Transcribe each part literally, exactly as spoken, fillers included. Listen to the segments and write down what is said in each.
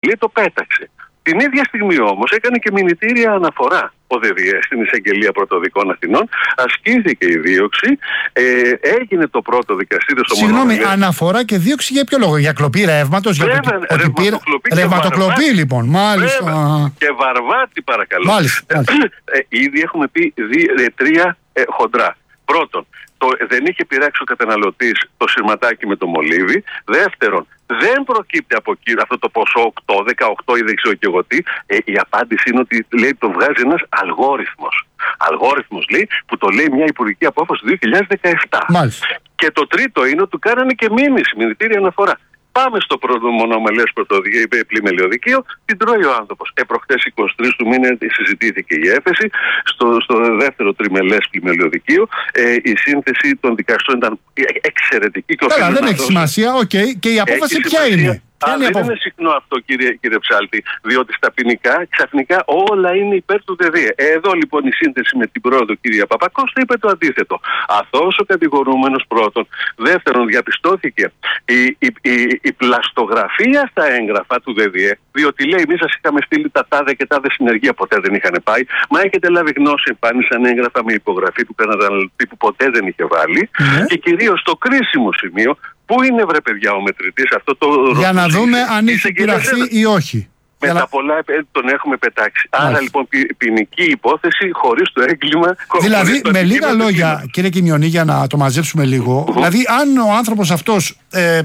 λέει το πέταξε. Την ίδια στιγμή όμως έκανε και μηνυτήρια αναφορά ο ΔΔΕ στην Εισαγγελία Πρωτοδικών Αθηνών, ασκήθηκε η δίωξη, ε, έγινε το πρώτο δικαστήριο στο Μονομελές. Συγγνώμη, αναφορά και δίωξη για ποιο λόγο? Για κλοπή ρεύματος? Για Βέβαια, το, ότι ρευματοκλοπή, πήρα... ρευματοκλοπή λοιπόν, μάλιστα. Βέβαια. Και Βαρβάτη παρακαλώ. Μάλιστα, μάλιστα. Ε, ε, ήδη έχουμε πει δι, ε, τρία ε, χοντρά. Πρώτον, το, δεν είχε πειράξει ο καταναλωτής το σειρματάκι με το μολύβι. Δεύτερον, δεν προκύπτει από εκεί αυτό το ποσό οκτώ, δεκαοκτώ ή δεν ξέρω και εγώ τι. Ε, η απάντηση είναι ότι λέει, το βγάζει ένας αλγόριθμος. Αλγόριθμος λέει, που το λέει μια υπουργική απόφαση του δύο χιλιάδες δεκαεπτά. Μάλιστα. Και το τρίτο είναι ότι του κάνανε και μήνυση, μηνυτήρια αναφορά. Πάμε στο πρώτο μονομελές πλημελιωδικείο, την τρώει ο άνθρωπος. Ε, προχτές εικοστή τρίτη του μήνα συζητήθηκε η έφεση. Στο, στο δεύτερο τριμελές πλημελιωδικείο ε, η σύνθεση των δικαστών ήταν εξαιρετική. Καλά, δεν έχει σημασία, οκ. Okay. Και η απόφαση ποια είναι? Α, δεν είναι συχνό αυτό, κύριε, κύριε Ψάλτη, διότι στα ποινικά ξαφνικά όλα είναι υπέρ του ΔΔΕ. Εδώ λοιπόν η σύνθεση με την πρόοδο κυρία Παπακώστα είπε το αντίθετο. Αθώος ο κατηγορούμενος πρώτον. Δεύτερον, διαπιστώθηκε η, η, η, η πλαστογραφία στα έγγραφα του ΔΔΕ, διότι λέει εμείς σας είχαμε στείλει τα τάδε και τάδε συνεργεία, ποτέ δεν είχαν πάει. Μα έχετε λάβει γνώση, εμφάνισαν έγγραφα με υπογραφή του καταναλωτή που ποτέ δεν είχε βάλει. Mm-hmm. Και κυρίως το κρίσιμο σημείο. Πού είναι, βρε παιδιά, ο μετρητής? Αυτό το για να δούμε αν έχει πειραχθεί ή όχι. Με τα να... πολλά τον έχουμε πετάξει. Άρα Άς. λοιπόν ποι, ποινική υπόθεση χωρίς το έγκλημα. Δηλαδή, με λίγα λόγια, το κύριε Κιμιονή, για να το μαζέψουμε λίγο, uh-huh. δηλαδή αν ο άνθρωπος αυτός ε,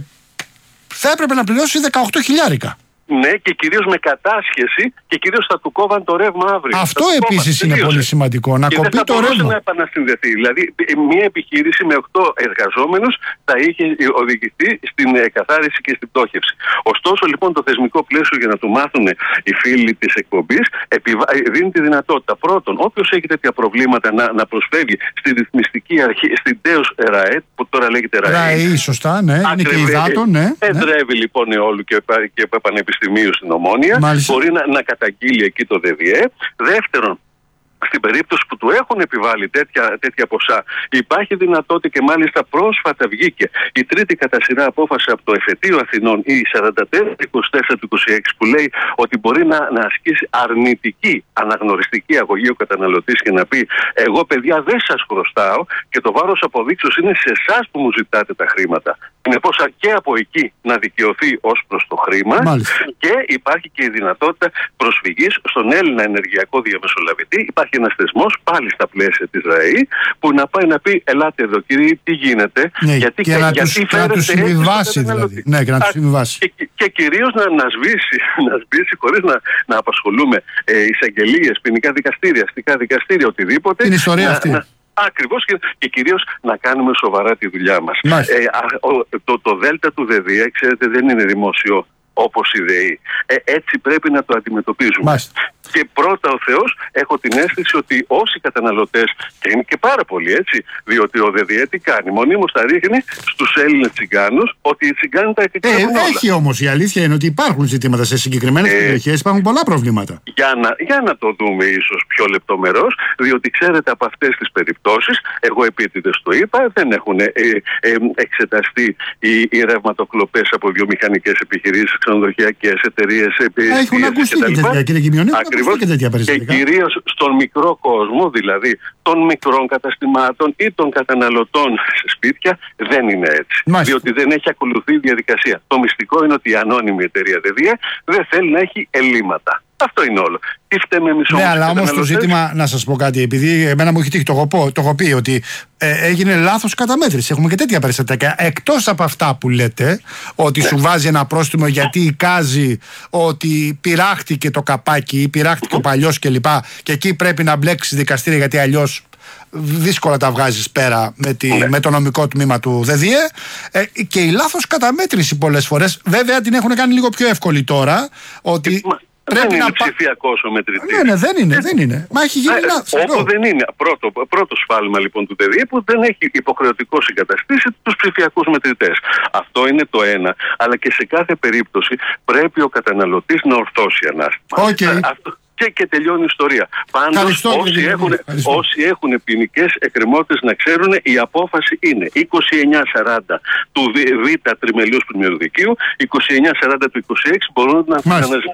θα έπρεπε να πληρώσει δεκαοκτώ χιλιάρικα. Ναι, και κυρίως με κατάσχεση και κυρίως θα του κόβαν το ρεύμα αύριο. Αυτό επίσης είναι πολύ σημαντικό. Να και κοπεί δεν θα το ρεύμα. να επανασυνδεθεί. Δηλαδή, μια επιχείρηση με οκτώ εργαζόμενους θα είχε οδηγηθεί στην εκαθάριση και στην πτώχευση. Ωστόσο, λοιπόν, το θεσμικό πλαίσιο, για να το μάθουν οι φίλοι της εκπομπής, επιβα... δίνει τη δυνατότητα πρώτον, όποιος έχει τέτοια προβλήματα να, να προσφεύγει στη ρυθμιστική αρχή, στην ΤΕΟΣ ΡΑΕ, που τώρα λέγεται ΡΑΕ. ΡΑΕ, σωστά, ναι. Ακριβέ, είναι και υδάτων, ναι. Εντρεύει λοιπόν αιώλου και, και πανεπιστημίου στην Ομόνια. Μάλιστα. Μπορεί να, να καταγγείλει εκεί το ΔΔΕ. Δεύτερον, στην περίπτωση που του έχουν επιβάλει τέτοια, τέτοια ποσά, υπάρχει δυνατότητα και μάλιστα πρόσφατα βγήκε η τρίτη κατά σειρά απόφαση από το Εφετείο Αθηνών, η σαράντα τέσσερα είκοσι τέσσερα του είκοσι έξι, που λέει ότι μπορεί να, να ασκήσει αρνητική αναγνωριστική αγωγή ο καταναλωτής και να πει: εγώ, παιδιά, δεν σας χρωστάω και το βάρος αποδείξεως είναι σε εσάς που μου ζητάτε τα χρήματα. Συνεπώς και από εκεί να δικαιωθεί ως προς το χρήμα. Μάλιστα. Και υπάρχει και η δυνατότητα προσφυγής στον Έλληνα ενεργειακό διαμεσολαβητή. Υπάρχει ένας θεσμός πάλι στα πλαίσια της ΡΑΕΗ που να πάει να πει: ελάτε εδώ, κύριε, τι γίνεται, ναι, γιατί και, και να τους, να τους συμβιβάσει δηλαδή. Ναι, και να τους συμβιβάσει. Και, και, και κυρίως να, να σβήσει, να σβήσει χωρίς να, να απασχολούμε ε, εισαγγελίες, ποινικά δικαστήρια, αστικά δικαστήρια, οτιδήποτε. Την ιστορία να, αυτή. Να, Ακριβώς και, και κυρίως να κάνουμε σοβαρά τη δουλειά μας. Ε, α, ο, το, το δέλτα του ΔΔΕ, ξέρετε, δεν είναι δημόσιο όπως η ΔΕΗ. Ε, έτσι πρέπει να το αντιμετωπίζουμε. Μάλιστα. Και πρώτα ο Θεός, έχω την αίσθηση ότι όσοι καταναλωτές, και είναι και πάρα πολλοί έτσι, διότι ο ΔΔΕ τι κάνει, μονίμως τα ρίχνει στους Έλληνες τσιγκάνους, ότι οι τσιγκάνοι τα εκτελούν ε, όλα. Έχει όμως, η αλήθεια είναι ότι υπάρχουν ζητήματα σε συγκεκριμένες ε, περιοχές, υπάρχουν πολλά προβλήματα. Για να, για να το δούμε ίσως πιο λεπτομερώς, διότι ξέρετε από αυτές τις περιπτώσεις, εγώ επίτηδες το είπα, δεν έχουν ε, ε, εξεταστεί οι, οι ρευματοκλοπές από βιομηχανικές επιχειρήσεις, ξενοδοχειακές εταιρείες, έχουν ακουστεί και τέτοια, κύριε Κιμιονή. Ακριβώς, και, και κυρίως στον μικρό κόσμο, δηλαδή των μικρών καταστημάτων ή των καταναλωτών σε σπίτια, δεν είναι έτσι. Μάλιστα. Διότι δεν έχει ακολουθεί η διαδικασία. Το μυστικό είναι ότι η ανώνυμη εταιρεία ΔΔΕ δεν θέλει να έχει ελλείμματα. Αυτό είναι όλο. Τι φταίμε εμείς όμως? Ναι, αλλά όμως το ζήτημα, να σας πω κάτι, επειδή εμένα μου έχει τύχει, το έχω, πω, το έχω πει ότι ε, έγινε λάθος καταμέτρηση. Έχουμε και τέτοια περιστατικά. Εκτός από αυτά που λέτε, ότι ναι. σου βάζει ένα πρόστιμο γιατί εικάζει ότι πειράχτηκε το καπάκι ή πειράχτηκε mm-hmm. ο παλιός κλπ. Και εκεί πρέπει να μπλέξεις δικαστήρια, γιατί αλλιώς δύσκολα τα βγάζεις πέρα με, τη, ναι. με το νομικό τμήμα του ΔΔΕ. Ε, και η λάθος καταμέτρηση πολλές φορές, βέβαια την έχουν κάνει λίγο πιο εύκολη τώρα, ότι πρέπει δεν να είναι πα... ψηφιακός ο μετρητής. Ναι, ναι, δεν είναι, δεν είναι. Μα έχει γίνει λάθος. Όπου δεν είναι. Πρώτο, πρώτο σφάλμα λοιπόν του ΔΔΕ που δεν έχει υποχρεωτικό συγκαταστήσει τους ψηφιακούς μετρητές. Αυτό είναι το ένα. Αλλά και σε κάθε περίπτωση πρέπει ο καταναλωτής να ορθώσει ανάστημα. Okay. Αυτό... Και, και τελειώνει η ιστορία. Πάντως όσοι έχουν, όσοι έχουν ποινικές εκκρεμότητες να ξέρουν, η απόφαση είναι είκοσι εννιά σαράντα του Β τριμελιούς πλημμυροδικείου, είκοσι εννιά σαράντα του είκοσι έξι μπορούν να αναζητήσουν